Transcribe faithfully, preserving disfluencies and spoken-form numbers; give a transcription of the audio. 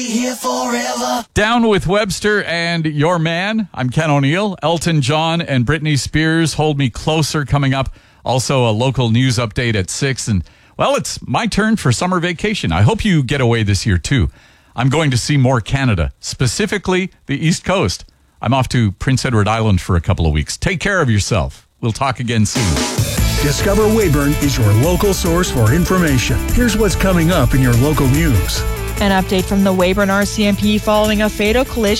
Here forever. Down with Webster and Your Man. I'm Ken O'Neill. Elton John and Britney Spears, Hold Me Closer, coming up. Also a local news update at six. And, well, it's my turn for summer vacation. I hope you get away this year, too. I'm going to see more Canada, specifically the East Coast. I'm off to Prince Edward Island for a couple of weeks. Take care of yourself. We'll talk again soon. Discover Weyburn is your local source for information. Here's what's coming up in your local news. An update from the Weyburn R C M P following a fatal collision